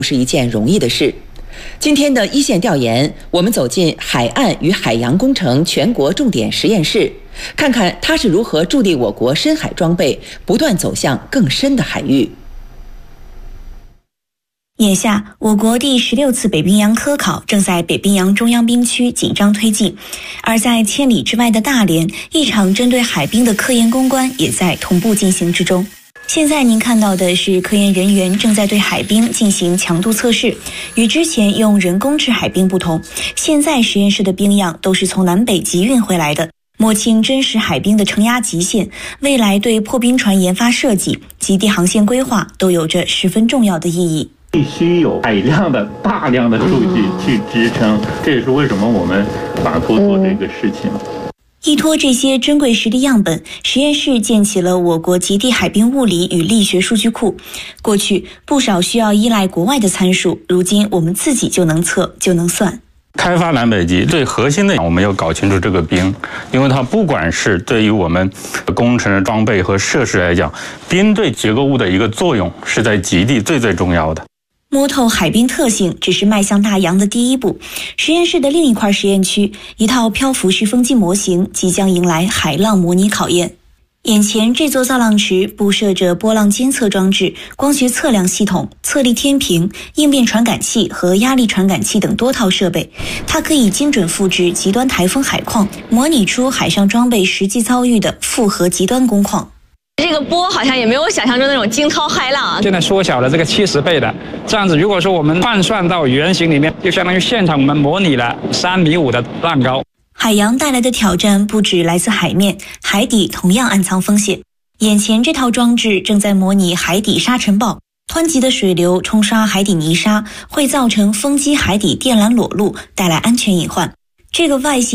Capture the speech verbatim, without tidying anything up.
不是一件容易的事。今天的一线调研，我们走进海岸与海洋工程全国重点实验室，看看它是如何助力我国深海装备不断走向更深的海域。 眼下，我国第十六次北冰洋科考正在北冰洋中央冰区紧张推进，而在千里之外的大连，一场针对海冰的科研攻关也在同步进行之中。现在您看到的是科研人员正在对海冰进行强度测试，与之前用人工制海冰不同，现在实验室的冰样都是从南北极运回来的，摸清真实海冰的承压极限，未来对破冰船研发设计、极地航线规划都有着十分重要的意义。 必须有海量的、大量的数据去支撑，这也是为什么我们反复做这个事情。 依托这些珍贵实地样本，实验室建起了我国极地海冰物理与力学数据库。过去不少需要依赖国外的参数，如今我们自己就能测，就能算。 开发南北极最核心的，我们要搞清楚这个冰，因为它不管是对于我们工程的装备和设施来讲，冰对结构物的一个作用是在极地最最重要的。 摸透海冰特性只是迈向大洋的第一步，实验室的另一块实验区，一套漂浮式风机模型即将迎来海浪模拟考验。眼前这座造浪池布设着波浪监测装置、光学测量系统、测力天平、应变传感器和压力传感器等多套设备，它可以精准复制极端台风海况，模拟出海上装备实际遭遇的复合极端工况。 这个波好像也没有想象中那种惊涛骇浪啊， 现在缩小了这个七十倍的，这样子如果说我们换算到原型里面，就相当于现场我们模拟了三米五的浪高。 海洋带来的挑战不止来自海面，海底同样暗藏风险。眼前这套装置正在模拟海底沙尘暴，湍急的水流冲刷海底泥沙，会造成风机海底电缆裸露，带来安全隐患。这个外形